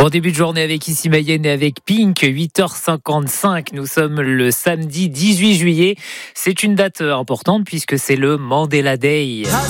Bon début de journée avec Ici Mayenne et avec Pink, 8h55. Nous sommes le samedi 18 juillet. C'est une date importante puisque c'est le Mandela Day.